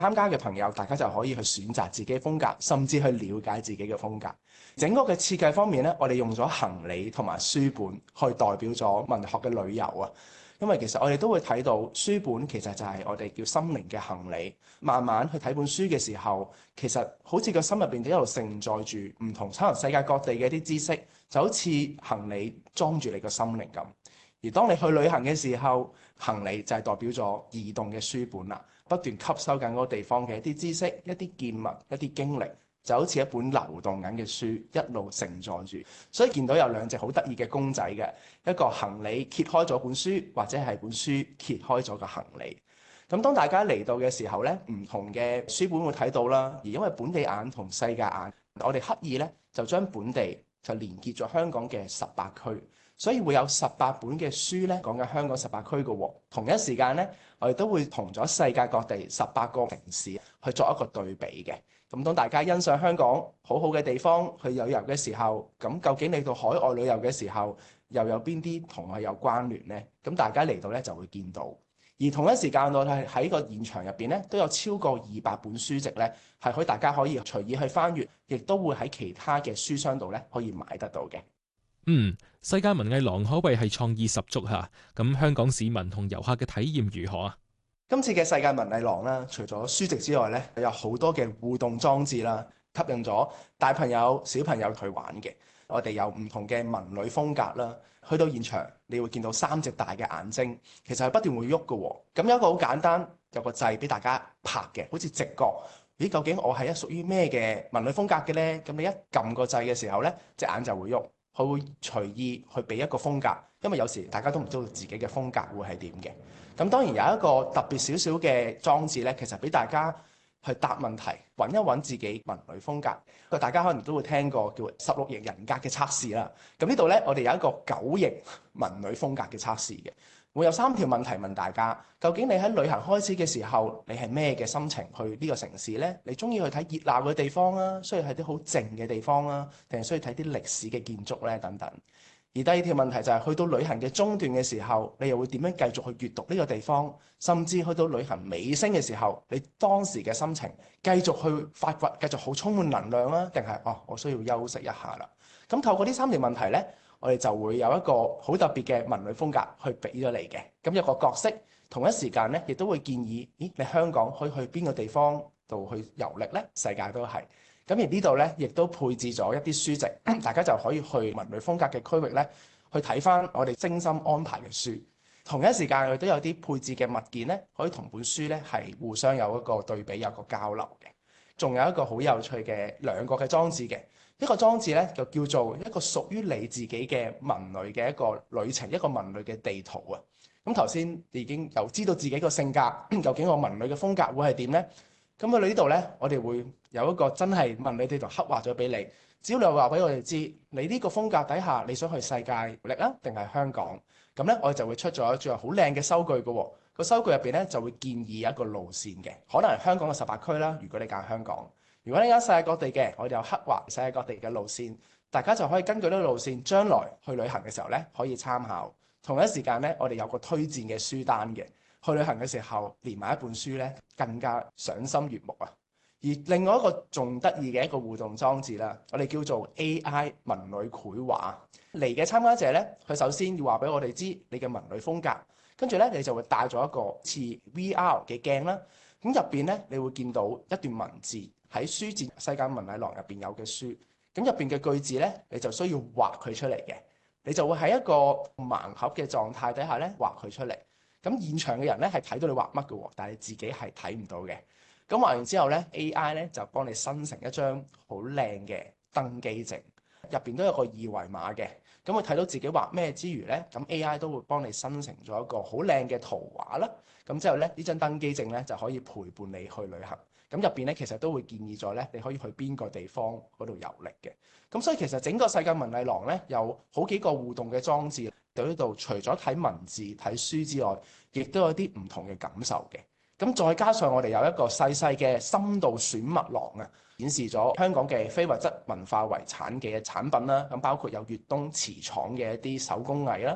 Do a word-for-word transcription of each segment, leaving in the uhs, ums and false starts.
參加嘅朋友，大家就可以去選擇自己風格，甚至去了解自己嘅風格。整個嘅設計方面咧，我哋用咗行李同埋書本去代表咗文學嘅旅遊啊。因為其實我哋都會睇到書本其實就係我哋叫心靈嘅行李。慢慢去睇本書嘅時候，其實好似個心入邊都一路承載住唔同可能世界各地嘅一啲知識，就好似行李裝住你個心靈咁。而當你去旅行嘅時候，行李就係代表咗移動嘅書本啦，不斷吸收緊嗰個地方嘅一啲知識、一啲見聞、一啲經歷，就好似一本流動緊嘅書，一路承載住。所以見到有兩隻好得意嘅公仔嘅，一個行李揭開咗本書，或者係本書揭開咗個行李。咁當大家嚟到嘅時候咧，唔同嘅書本會睇到啦。而因為本地眼同世界眼，我哋刻意咧就將本地就連結咗香港嘅十八區。所以會有十八本嘅書咧，講緊香港十八區嘅喎。同一時間咧，我哋都會同咗世界各地十八個城市去作一個對比嘅。咁當大家欣賞香港好好嘅地方去旅遊嘅時候，咁究竟你到海外旅遊嘅時候，又有邊啲同佢有關聯呢？咁大家嚟到咧就會見到。而同一時間我哋喺個現場入邊咧，都有超過二百本書籍咧，係可以大家可以隨意去翻閱，亦都會喺其他嘅書商度咧可以買得到嘅。 嗯，世界文藝廊可謂係創意十足嚇，咁香港市民同遊客嘅體驗如何啊？ 今次嘅世界文藝廊啦，除咗書籍之外咧，有好多嘅互動裝置啦，吸引咗大朋友、小朋友去玩嘅。我哋有唔同嘅文旅風格啦，去到現場你會見到三隻大嘅眼睛，其實係不斷會喐嘅喎。咁有一個好簡單，有個掣俾大家拍嘅，好似直覺。咦，究竟我係一屬於咩嘅文旅風格嘅咧？咁你一撳個掣嘅時候咧，隻眼就會喐。佢會隨意去俾一個風格，因為有時大家都唔知道自己嘅風格會係點嘅。咁當然有一個特別少少嘅裝置咧，其實俾大家去答問題，揾一揾自己文旅風格。大家可能都會聽過叫十六型人格嘅測試啦。咁呢度咧，我哋有一個九型文旅風格嘅測試嘅。會有三條問題問大家，究竟你喺旅行開始嘅時候，你係咩嘅心情去呢個城市呢？你中意去睇熱鬧嘅地方啊，需要睇啲好靜嘅地方啊，定係需要睇啲歷史嘅建築呢？等等。而第二條問題就係去到旅行嘅中段嘅時候，你又會點樣繼續去閱讀呢個地方？甚至去到旅行尾聲嘅時候，你當時嘅心情繼續去發掘，繼續好充滿能量啊？定係哦，我需要休息一下啦。咁透過呢三條問題呢，我哋就會有一個好特別嘅文旅風格去俾咗你嘅。咁有個角色，同一時間咧，亦都會建議，咦，你香港可以去邊個地方度去遊歷呢？世界都係。咁而呢度咧，亦都配置咗一啲書籍，大家就可以去文旅風格嘅區域咧，去睇翻我哋精心安排嘅書。同一時間，我哋都有啲配置嘅物件咧，可以同本書咧係互相有一個對比，有一個交流嘅。仲有一個好有趣嘅兩個嘅裝置嘅。一個裝置咧就叫做一個屬於你自己嘅文旅嘅一個旅程，一個文旅嘅地圖啊。咁頭先已經有知道自己個性格，究竟我文旅嘅風格會係點呢？咁去到呢度咧，我哋會有一個真係文旅地圖刻畫咗俾你。只要你話俾我哋知，你呢個風格底下你想去世界歷啊，定係香港？咁咧我哋就會出咗最後好靚嘅收據嘅喎。個收據入邊咧就會建議一個路線嘅，可能係香港嘅十八區啦。如果你揀香港。如果你揀世界各地嘅，我哋有刻畫世界各地嘅路線，大家就可以根據呢個路線，將來去旅行嘅時候咧可以參考。同一時間咧，我哋有個推薦嘅書單嘅，去旅行嘅時候連埋一本書咧，更加賞心悅目啊！而另外一個仲得意嘅一個互動裝置啦，我哋叫做 A I 文旅繪畫。嚟嘅參加者咧，佢首先要話俾我哋知你嘅文旅風格，跟住咧你就會帶咗一個似 V R 嘅鏡啦。咁入邊咧，你會見到一段文字。喺書展世界文藝廊入邊有嘅書，咁入邊嘅句子咧，你就需要畫佢出嚟嘅。你就會喺一個盲盒嘅狀態底下咧畫佢出嚟。咁現場嘅人咧係睇到你畫乜嘅喎，但係你自己係睇唔到嘅。咁畫完之後咧，A I 咧就幫你生成一張好靚嘅登機證，入邊都有個二維碼嘅。咁佢睇到自己畫咩之餘咧，咁 A I 都會幫你生成咗一個好靚嘅圖畫啦。咁之後咧，呢張登機證咧就可以陪伴你去旅行。咁入邊咧，其實都會建議咗咧，你可以去邊個地方嗰度遊歷嘅。咁所以其實整個世界文藝廊咧，有好幾個互動嘅裝置。到呢度除咗睇文字睇書之外，亦都有啲唔同嘅感受嘅。咁再加上我哋有一個細細嘅深度選物廊啊，顯示咗香港嘅非物質文化遺產嘅產品啦。咁包括有粵東瓷廠嘅一啲手工藝啦，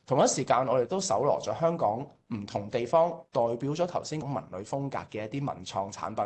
同一時間，我哋都搜羅咗香港唔同地方代表咗頭先講文旅風格嘅一啲文創產品